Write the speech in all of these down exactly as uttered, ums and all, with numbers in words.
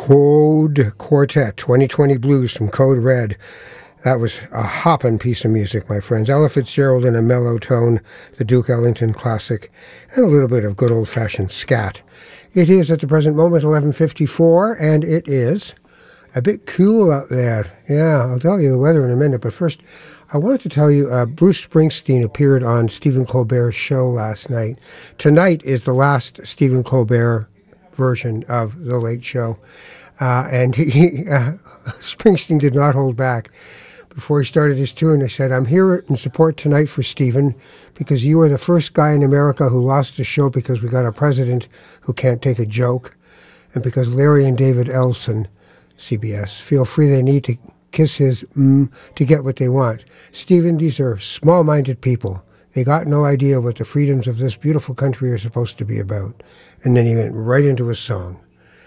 Code Quartet, twenty twenty Blues from Code Red. That was a hoppin' piece of music, my friends. Ella Fitzgerald in a mellow tone, the Duke Ellington classic, and a little bit of good old-fashioned scat. It is, at the present moment, eleven fifty-four, and it is a bit cool out there. Yeah, I'll tell you the weather in a minute, but first, I wanted to tell you, uh, Bruce Springsteen appeared on Stephen Colbert's show last night. Tonight is the last Stephen Colbert version of The Late Show. Uh, and he, he, uh, Springsteen did not hold back. Before he started his tour, and he said, I'm here in support tonight for Stephen because you are the first guy in America who lost the show because we got a president who can't take a joke, and because Larry and David Elson, C B S, feel free they need to kiss his mm to get what they want. Stephen, these are small-minded people. They got no idea what the freedoms of this beautiful country are supposed to be about. And then he went right into his song.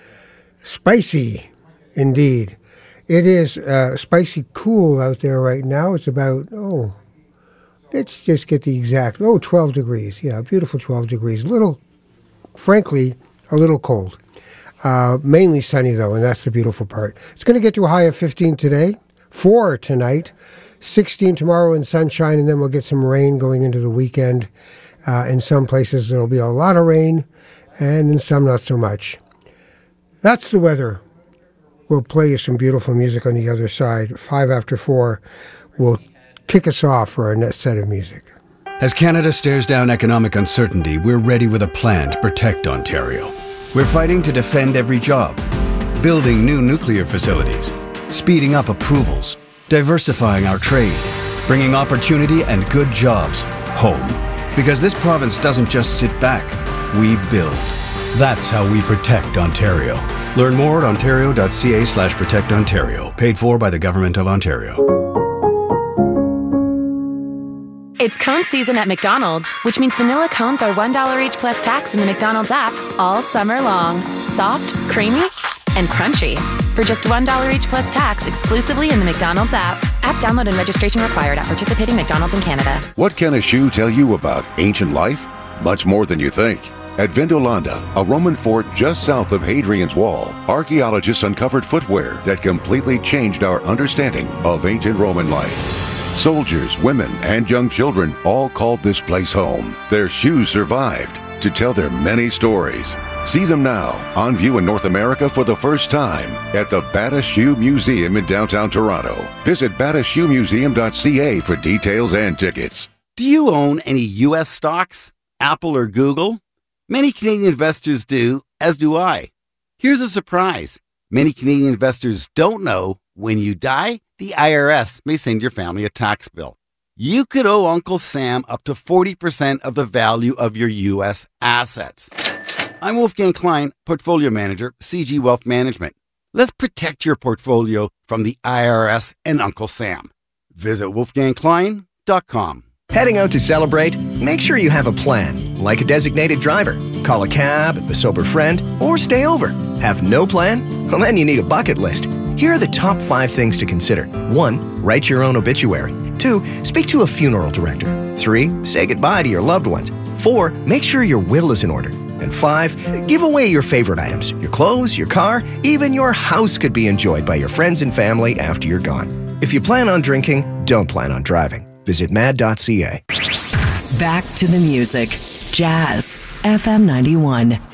Spicy, indeed. It is uh, spicy cool out there right now. It's about, oh, let's just get the exact, oh, twelve degrees. Yeah, beautiful twelve degrees. A little, frankly, a little cold. Uh, mainly sunny, though, and that's the beautiful part. It's going to get to a high of fifteen today, four tonight, sixteen tomorrow in sunshine, and then we'll get some rain going into the weekend. Uh, in some places, there'll be a lot of rain, and in some, not so much. That's the weather. We'll play you some beautiful music on the other side. Five after four will kick us off for our next set of music. As Canada stares down economic uncertainty, we're ready with a plan to protect Ontario. We're fighting to defend every job, building new nuclear facilities, speeding up approvals, diversifying our trade, bringing opportunity and good jobs home. Because this province doesn't just sit back, we build. That's how we protect Ontario. Learn more at ontario.ca slash protect Ontario. Paid for by the Government of Ontario. It's cone season at McDonald's, which means vanilla cones are one dollar each plus tax in the McDonald's app all summer long. Soft, creamy, and crunchy. For just one dollar each plus tax exclusively in the McDonald's app. App download and registration required at participating McDonald's in Canada. What can a shoe tell you about ancient life? Much more than you think. At Vindolanda, a Roman fort just south of Hadrian's Wall, archaeologists uncovered footwear that completely changed our understanding of ancient Roman life. Soldiers, women, and young children all called this place home. Their shoes survived to tell their many stories. See them now, on view in North America for the first time at the Bata Shoe Museum in downtown Toronto. Visit bata shoe museum dot c a for details and tickets. Do you own any U S stocks? Apple or Google? Many Canadian investors do, as do I. Here's a surprise. Many Canadian investors don't know when you die, the I R S may send your family a tax bill. You could owe Uncle Sam up to forty percent of the value of your U S assets. I'm Wolfgang Klein, Portfolio Manager, C G Wealth Management. Let's protect your portfolio from the I R S and Uncle Sam. Visit wolfgang klein dot com. Heading out to celebrate? Make sure you have a plan, like a designated driver. Call a cab, a sober friend, or stay over. Have no plan? Well, then you need a bucket list. Here are the top five things to consider. One, write your own obituary. Two, speak to a funeral director. Three, say goodbye to your loved ones. Four, make sure your will is in order. And five, give away your favorite items. Your clothes, your car, even your house could be enjoyed by your friends and family after you're gone. If you plan on drinking, don't plan on driving. Visit mad dot c a. Back to the music. Jazz F M ninety-one.